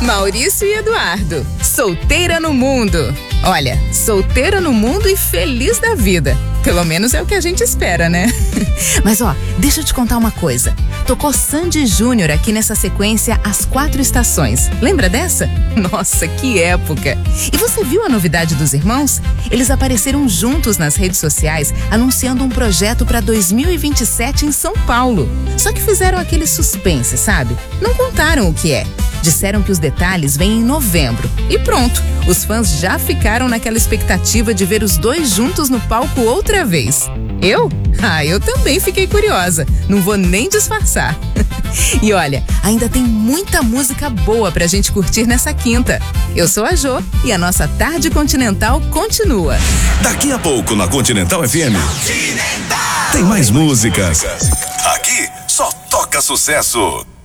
Maurício e Eduardo, solteira no mundo. Olha, solteira no mundo e feliz da vida. Pelo menos é o que a gente espera, né? Mas deixa eu te contar uma coisa. Tocou Sandy Júnior aqui nessa sequência As Quatro Estações. Lembra dessa? Nossa, que época! E você viu a novidade dos irmãos? Eles apareceram juntos nas redes sociais anunciando um projeto para 2027 em São Paulo. Só que fizeram aquele suspense, sabe? Não contaram o que é. Disseram que os detalhes vêm em novembro. E pronto, os fãs já ficaram naquela expectativa de ver os dois juntos no palco outra vez. Eu? Eu também fiquei curiosa. Não vou nem disfarçar. E olha, ainda tem muita música boa pra gente curtir nessa quinta. Eu sou a Jô e a nossa Tarde Continental continua. Daqui a pouco na Continental FM. Tem mais músicas. Aqui só toca sucesso.